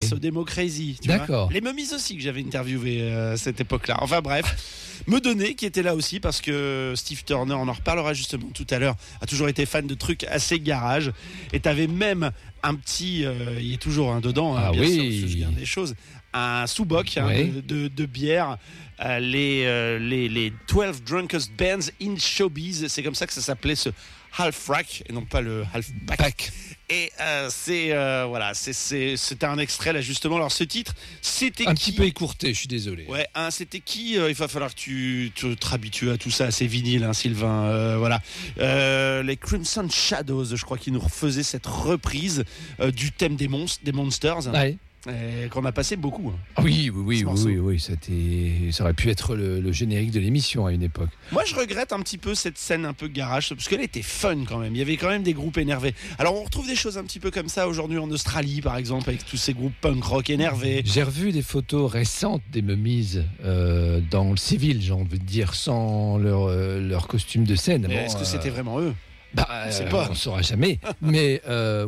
Yes, au Demo Crazy. D'accord. Les Mummies aussi que j'avais interviewé à cette époque-là. Enfin bref, Meudonné qui était là aussi parce que Steve Turner, on en reparlera justement tout à l'heure, a toujours été fan de trucs assez garage. Et t'avais même un petit, il est toujours dedans, bien sûr, parce que je garde des choses, un sous-boc de bière. Les 12 Drunkest Bands in Showbiz, c'est comme ça que ça s'appelait, ce half rack et non pas le half pack. Et c'était un extrait là justement. Alors ce titre, c'était un petit peu écourté, je suis désolé. Ouais, c'était qui il va falloir que tu te habitues à tout ça, à ces vinyles, Sylvain. Voilà, les Crimson Shadows, je crois qu'ils nous refaisaient cette reprise du thème des Monsters. Ouais. Qu'on a passé beaucoup. Oui, ça aurait pu être le générique de l'émission à une époque. Moi, je regrette un petit peu cette scène un peu garage, parce qu'elle était fun quand même. Il y avait quand même des groupes énervés. Alors, on retrouve des choses un petit peu comme ça aujourd'hui en Australie, par exemple, avec tous ces groupes punk rock énervés. J'ai revu des photos récentes des Mummies dans le civil, j'ai envie de dire, sans leur costume de scène. Mais est-ce que c'était vraiment eux ? On ne saura jamais. Mais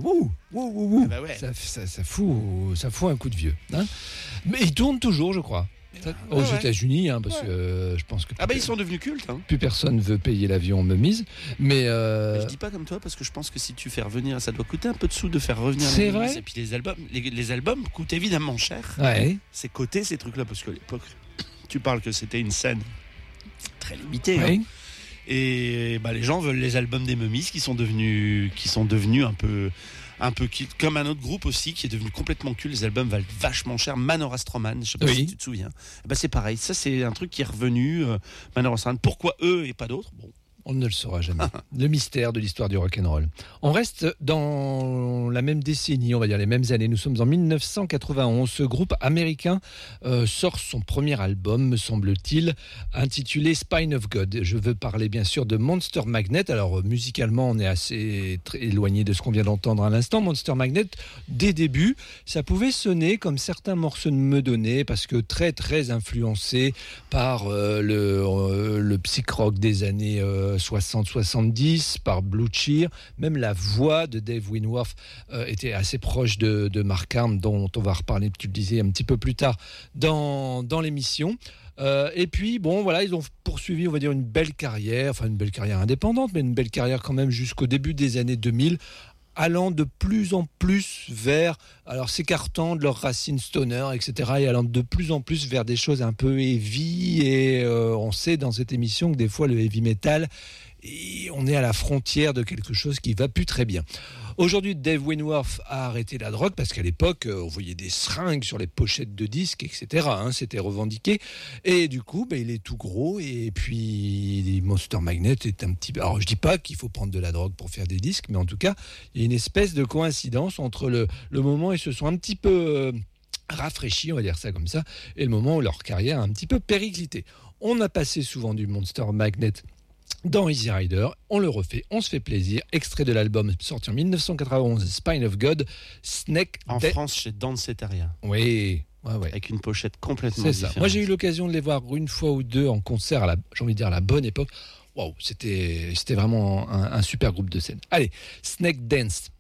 bah ouais. ça fout un coup de vieux. Hein, mais ils tournent toujours, je crois. Aux États-Unis, parce que je pense que ils sont devenus cultes. Plus personne veut payer l'avion Mummies. Mais je dis pas comme toi parce que je pense que si tu fais revenir, ça doit coûter un peu de sous de faire revenir. C'est vrai. Et puis les albums coûtent évidemment cher. Ouais. C'est coté ces trucs-là parce qu'à l'époque, tu parles que c'était une scène très limitée. Ouais. Et les gens veulent les albums des Mummies qui sont devenus un peu culte, comme un autre groupe aussi qui est devenu complètement culte. Les albums valent vachement cher. Manor Astroman, je sais pas si tu te souviens. C'est pareil, ça c'est un truc qui est revenu. Manor Astroman, pourquoi eux et pas d'autres ? Bon. On ne le saura jamais. Le mystère de l'histoire du rock'n'roll. On reste dans la même décennie, on va dire les mêmes années. Nous sommes en 1991. Ce groupe américain sort son premier album, me semble-t-il, intitulé Spine of God. Je veux parler bien sûr de Monster Magnet. Alors musicalement, on est assez éloigné de ce qu'on vient d'entendre à l'instant. Monster Magnet, dès début, ça pouvait sonner comme certains morceaux de Meudonné parce que très très influencé par le psych rock des années 60-70, par Blue Cheer. Même la voix de Dave Winworth était assez proche de Mark Arm, dont on va reparler, tu le disais, un petit peu plus tard dans l'émission. Et puis, ils ont poursuivi, on va dire, une belle carrière indépendante, mais une belle carrière quand même jusqu'au début des années 2000, allant de plus en plus vers, s'écartant de leurs racines stoner, etc., et allant de plus en plus vers des choses un peu heavy, et on sait dans cette émission que des fois le heavy metal, on est à la frontière de quelque chose qui va plus très bien. Aujourd'hui, Dave Winworth a arrêté la drogue parce qu'à l'époque, on voyait des seringues sur les pochettes de disques, etc. C'était revendiqué. Et du coup, il est tout gros. Et puis, Monster Magnet est un petit peu... Alors, je dis pas qu'il faut prendre de la drogue pour faire des disques, mais en tout cas, il y a une espèce de coïncidence entre le moment où ils se sont un petit peu rafraîchis, on va dire ça comme ça, et le moment où leur carrière a un petit peu périclité. On a passé souvent du Monster Magnet dans Easy Rider, on le refait, on se fait plaisir. Extrait de l'album sorti en 1991, Spine of God, Snake. En France, chez Danceteria. Oui. Ouais. Avec une pochette complètement différente. Moi, j'ai eu l'occasion de les voir une fois ou deux en concert, j'ai envie de dire à la bonne époque. Waouh, c'était vraiment un super groupe de scène. Allez, Snake Dance.